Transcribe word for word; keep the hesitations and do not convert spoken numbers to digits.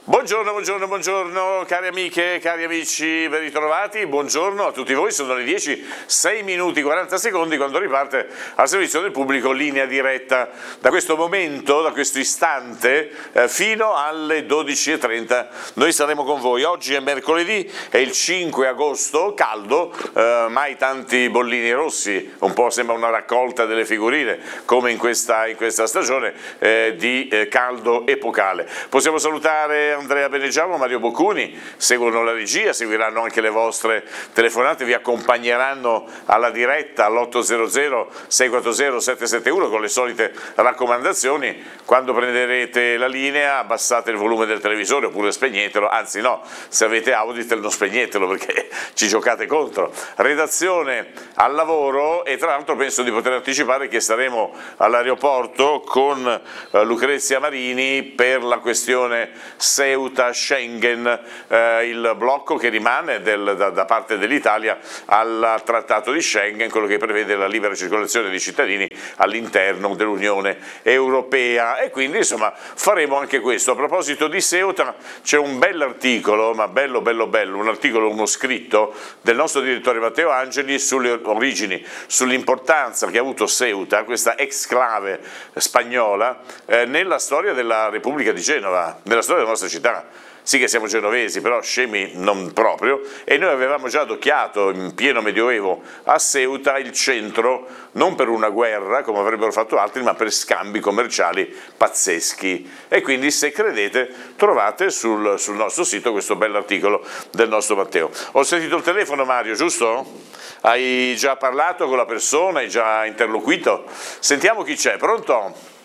Buongiorno, buongiorno, buongiorno, cari amiche, cari amici, ben ritrovati, buongiorno a tutti voi, sono le dieci, sei minuti, quaranta secondi quando riparte al servizio del pubblico linea diretta. Da questo momento, da questo istante, eh, fino alle dodici e trenta noi saremo con voi. Oggi è mercoledì, è il cinque agosto, caldo, eh, mai tanti bollini rossi, un po' sembra una raccolta delle figurine, come in questa, in questa stagione eh, di eh, caldo epocale. Possiamo salutare Andrea Benegiamo, Mario Boccuni, seguono la regia, seguiranno anche le vostre telefonate, vi accompagneranno alla diretta all'ottocento sei quattro sette sette uno con le solite raccomandazioni. Quando prenderete la linea abbassate il volume del televisore oppure spegnetelo, anzi no, se avete Auditel non spegnetelo perché ci giocate contro. Redazione al lavoro e tra l'altro penso di poter anticipare che saremo all'aeroporto con eh, Lucrezia Marini per la questione Ceuta Schengen, eh, il blocco che rimane del, da, da parte dell'Italia al trattato di Schengen, quello che prevede la libera circolazione dei cittadini all'interno dell'Unione Europea, e quindi insomma faremo anche questo. A proposito di Ceuta c'è un bell'articolo, ma bello bello bello, un articolo, uno scritto del nostro direttore Matteo Angeli sulle origini, sull'importanza che ha avuto Ceuta, questa exclave spagnola, eh, nella storia della Repubblica di Genova, nella storia della nostra città. Sì che siamo genovesi, però scemi non proprio, e noi avevamo già adocchiato in pieno Medioevo a Ceuta il centro, non per una guerra come avrebbero fatto altri, ma per scambi commerciali pazzeschi. E quindi, se credete, trovate sul, sul nostro sito questo bell'articolo del nostro Matteo. Ho sentito il telefono, Mario, giusto? Hai già parlato con la persona, hai già interloquito? Sentiamo chi c'è, pronto?